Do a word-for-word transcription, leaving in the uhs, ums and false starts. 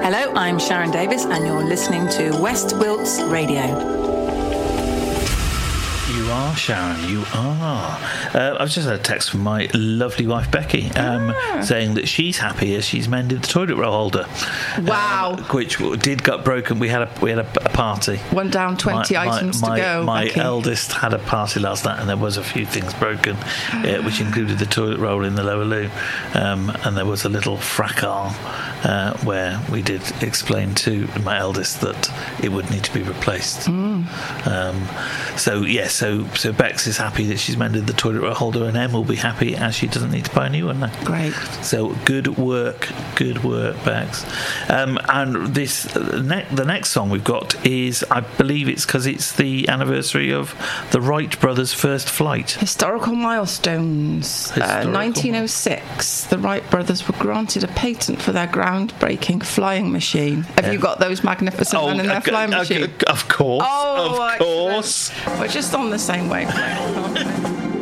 Hello, I'm Sharon Davis, and you're listening to West Wilts Radio. You are, Sharon, you are. Uh, I've just had a text from my lovely wife, Becky, um, ah. saying that she's happy as she's mended the toilet roll holder. Wow. Um, which did got broken. We had a we had a, a party. One down, twenty my, items my, to go. My Becky. eldest had a party last night, and there was a few things broken, uh, which included the toilet roll in the lower loo. Um, and there was a little fracas uh, where we did explain to my eldest that it would need to be replaced. Mm. Um, so, yes, so, so Bex is happy that she's mended the toilet roll holder, and Em will be happy as she doesn't need to buy a new one now. Great. So good work, good work, Bex. Um, and this ne- the next song we've got is, I believe it's because it's the anniversary of the Wright brothers' first flight. Historical milestones. Historical. Uh, nineteen oh six, the Wright brothers were granted a patent for their groundbreaking flying machine. Have yeah. you got those magnificent oh, men in their uh, flying uh, machine? Of course, oh, of course. Excellent. We're just on the same wavelength, aren't we?